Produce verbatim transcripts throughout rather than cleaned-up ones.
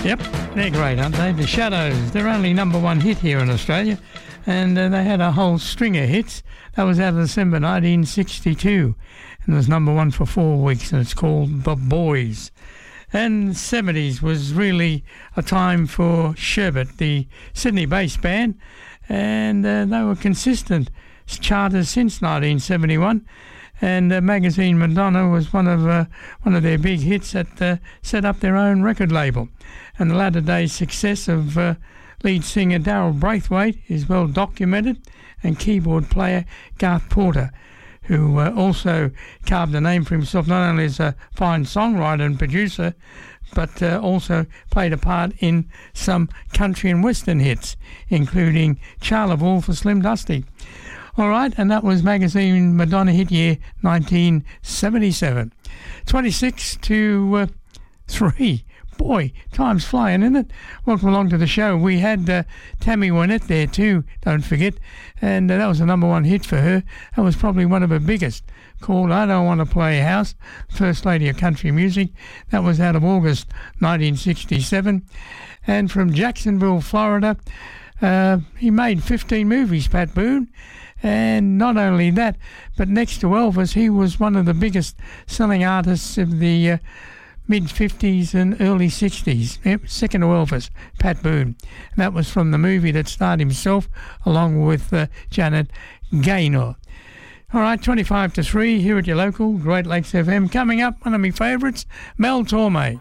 Yep, they're great, aren't they? The Shadows, they're only number one hit here in Australia, and uh, they had a whole string of hits. That was out of December nineteen sixty-two, and it was number one for four weeks, and it's called The Boys. And the seventies was really a time for Sherbet, the Sydney-based band, and uh, they were consistent charters since nineteen seventy-one. And uh, magazine Madonna was one of uh, one of their big hits that uh, set up their own record label. And the latter day success of uh, lead singer Darryl Braithwaite is well documented, and keyboard player Garth Porter, who uh, also carved a name for himself not only as a fine songwriter and producer, but uh, also played a part in some country and western hits, including Charleville for Slim Dusty. All right, and that was magazine Madonna hit year nineteen seventy-seven. twenty-six to uh, three. Boy, time's flying, isn't it? Welcome along to the show. We had uh, Tammy Wynette there too, don't forget, and uh, that was the number one hit for her. That was probably one of her biggest, called I Don't Want to Play House, First Lady of Country Music. That was out of August nineteen sixty-seven. And from Jacksonville, Florida, uh, he made fifteen movies, Pat Boone. And not only that, but next to Elvis, he was one of the biggest selling artists of the uh, mid-fifties and early sixties. Yep, second to Elvis, Pat Boone. And that was from the movie that starred himself, along with uh, Janet Gaynor. All right, twenty-five to three here at your local Great Lakes F M. Coming up, one of my favourites, Mel Torme.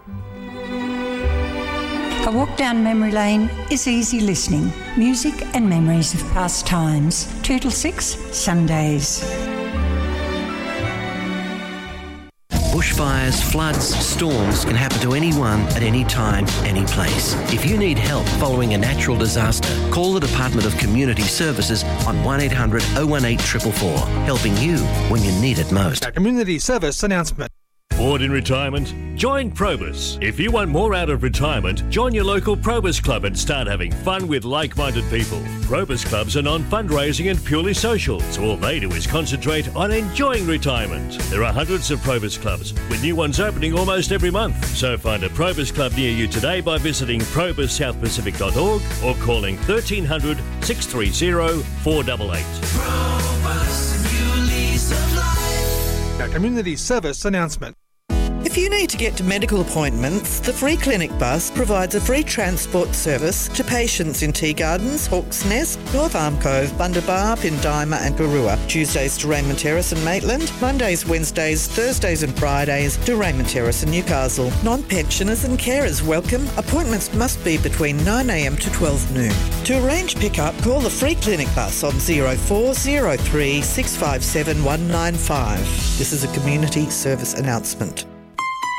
A walk down memory lane is easy listening. Music and memories of past times. Two till six, Sundays. Bushfires, floods, storms can happen to anyone at any time, any place. If you need help following a natural disaster, call the Department of Community Services on one eight hundred oh one eight four four four, helping you when you need it most. A community service announcement. Bored in retirement? Join Probus. If you want more out of retirement, join your local Probus Club and start having fun with like-minded people. Probus Clubs are non-fundraising and purely social, so all they do is concentrate on enjoying retirement. There are hundreds of Probus Clubs, with new ones opening almost every month. So find a Probus Club near you today by visiting probus south pacific dot org or calling thirteen hundred, six three zero, four eight eight. Probus, new lease of life. A community service announcement. If you need to get to medical appointments, the Free Clinic Bus provides a free transport service to patients in Tea Gardens, Hawke's Nest, North Arm Cove, Bundabar, Pindima and Garua. Tuesdays to Raymond Terrace and Maitland. Mondays, Wednesdays, Thursdays and Fridays to Raymond Terrace and Newcastle. Non-pensioners and carers welcome. Appointments must be between nine a m to twelve noon. To arrange pick-up, call the Free Clinic Bus on zero four zero three, six five seven, one nine five. This is a community service announcement.